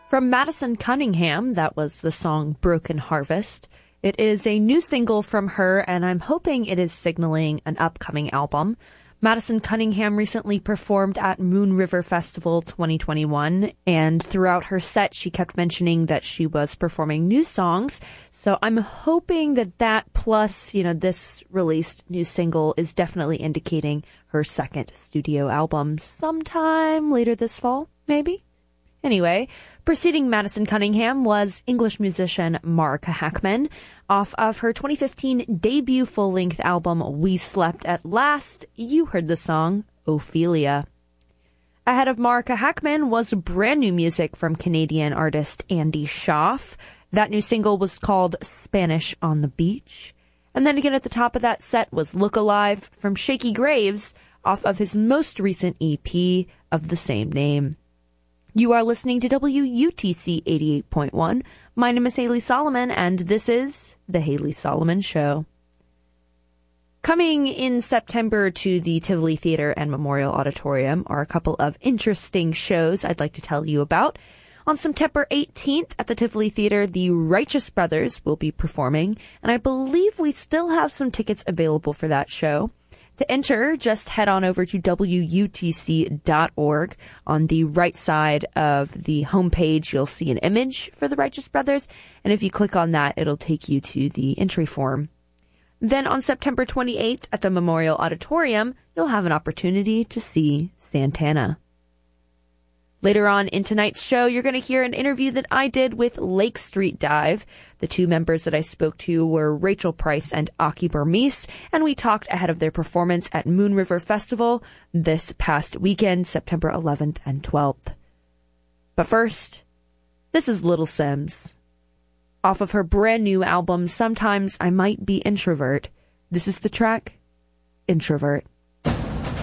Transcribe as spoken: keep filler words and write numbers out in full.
From Madison Cunningham, that was the song Broken Harvest. It is a new single from her, and I'm hoping it is signaling an upcoming album. Madison Cunningham recently performed at Moon River Festival twenty twenty-one, and throughout her set, she kept mentioning that she was performing new songs. So I'm hoping that that plus, you know, this released new single is definitely indicating her second studio album sometime later this fall, maybe? Anyway, preceding Madison Cunningham was English musician Marika Hackman. Off of her twenty fifteen debut full-length album, We Slept at Last, you heard the song Ophelia. Ahead of Marika Hackman was brand new music from Canadian artist Andy Schaaf. That new single was called Spanish on the Beach. And then again at the top of that set was Look Alive from Shaky Graves off of his most recent E P of the same name. You are listening to W U T C eighty-eight point one. My name is Haley Solomon, and this is The Haley Solomon Show. Coming in September to the Tivoli Theater and Memorial Auditorium are a couple of interesting shows I'd like to tell you about. On September eighteenth at the Tivoli Theater, the Righteous Brothers will be performing, and I believe we still have some tickets available for that show. To enter, just head on over to W U T C dot org. On the right side of the homepage, you'll see an image for the Righteous Brothers, and if you click on that, it'll take you to the entry form. Then on September twenty-eighth at the Memorial Auditorium, you'll have an opportunity to see Santana. Later on in tonight's show, you're going to hear an interview that I did with Lake Street Dive. The two members that I spoke to were Rachel Price and Aki Burmese, and we talked ahead of their performance at Moon River Festival this past weekend, September eleventh and twelfth. But first, this is Little Simz. Off of her brand new album, Sometimes I Might Be Introvert, this is the track, Introvert.